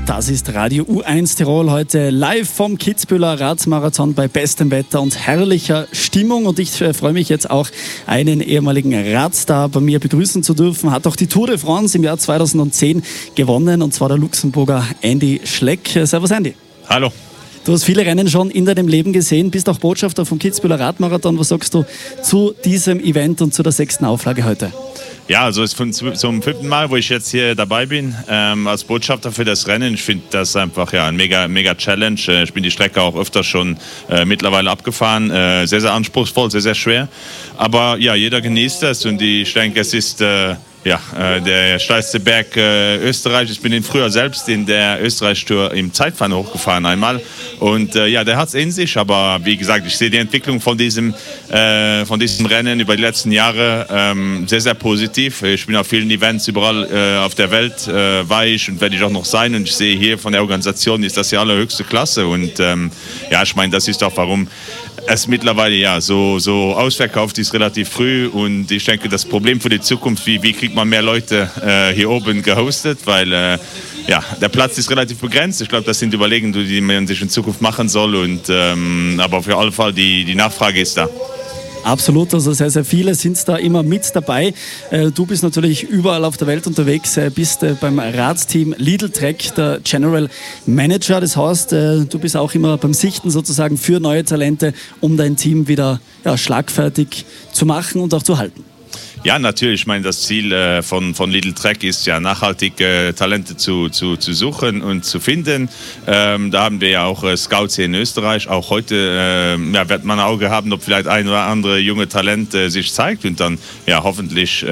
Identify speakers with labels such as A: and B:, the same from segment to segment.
A: Das ist Radio U1 Tirol, heute live vom Kitzbüheler Radmarathon bei bestem Wetter und herrlicher Stimmung. Und ich freue mich jetzt auch, einen ehemaligen Radstar bei mir begrüßen zu dürfen. Hat auch die Tour de France im Jahr 2010 gewonnen, und zwar der Luxemburger Andy Schleck. Servus Andy.
B: Hallo.
A: Du hast viele Rennen schon in deinem Leben gesehen, bist auch Botschafter vom Kitzbüheler Radmarathon. Was sagst du zu diesem Event und zu der 6. Auflage heute?
B: Ja, also es ist zum 5. Mal, wo ich jetzt hier dabei bin, als Botschafter für das Rennen. Ich finde das einfach ein mega Challenge. Ich bin die Strecke auch öfter schon mittlerweile abgefahren. Sehr, sehr anspruchsvoll, sehr, sehr schwer. Aber ja, jeder genießt das, und ich denke, es ist der steilste Berg Österreichs. Ich bin ihn früher selbst in der Österreich-Tour im Zeitfahren hochgefahren einmal. Und der hat es in sich. Aber wie gesagt, ich sehe die Entwicklung von diesem Rennen über die letzten Jahre sehr, sehr positiv. Ich bin auf vielen Events überall auf der Welt, war ich und werde ich auch noch sein. Und ich sehe hier von der Organisation, ist das die allerhöchste Klasse. Und ich meine, das ist auch, warum es mittlerweile so ausverkauft ist, relativ früh. Und ich denke, das Problem für die Zukunft, wie kriegt man mehr Leute hier oben gehostet, weil der Platz ist relativ begrenzt. Ich glaube, das sind Überlegungen, die man sich in Zukunft machen soll. Und aber auf jeden Fall die Nachfrage ist da.
A: Absolut, also sehr, sehr viele sind da immer mit dabei. Du bist natürlich überall auf der Welt unterwegs, bist beim Radteam Lidl Trek der General Manager. Das heißt, du bist auch immer beim Sichten sozusagen für neue Talente, um dein Team wieder schlagfertig zu machen und auch zu halten. Ja, natürlich. Ich meine, das Ziel von Lidl Trek ist ja, nachhaltig Talente zu suchen und zu finden. Da haben wir ja auch Scouts hier in Österreich. Auch heute wird man ein Auge haben, ob vielleicht ein oder andere junge Talent sich zeigt, und dann hoffentlich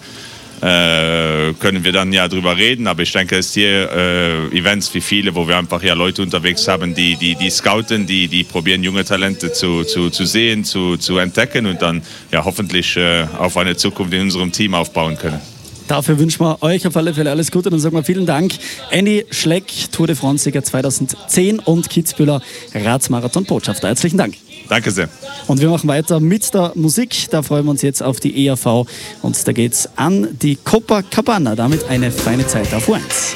A: können wir dann drüber reden. Aber ich denke, es sind hier Events wie viele, wo wir einfach Leute unterwegs haben, die scouten, die probieren, junge Talente zu sehen, zu entdecken und dann hoffentlich auf eine Zukunft in unserem Team aufbauen können. Dafür wünschen wir euch auf alle Fälle alles Gute, und dann sagen wir vielen Dank. Andy Schleck, Tour de France-Sieger 2010 und Kitzbüheler Radmarathon-Botschafter. Herzlichen Dank.
B: Danke sehr.
A: Und wir machen weiter mit der Musik. Da freuen wir uns jetzt auf die ERV, und da geht's an die Copacabana. Damit eine feine Zeit auf U1.